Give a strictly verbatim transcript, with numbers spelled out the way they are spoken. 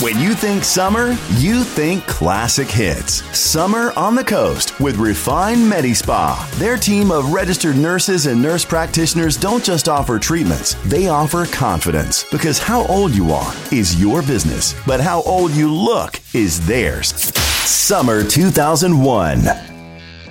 When you think summer, you think classic hits. Summer on the Coast with Refine Medi-Spa. Their team of registered nurses and nurse practitioners don't just offer treatments, they offer confidence. Because how old you are is your business, but how old you look is theirs. Summer two thousand one.